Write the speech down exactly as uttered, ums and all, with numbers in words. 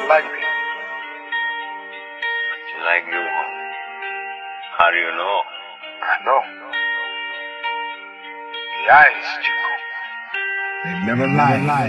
like me. She like you, huh? How do you know? I know. The eyes, Chico. They never lie.